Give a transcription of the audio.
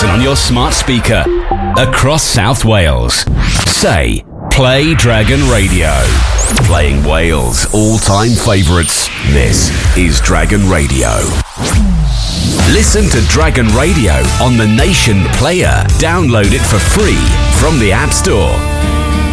Listen on your smart speaker across South Wales. Say, play Dragon Radio. Playing Wales' all-time favourites. This is Dragon Radio. Listen to Dragon Radio on the Nation Player. Download it for free from the App Store.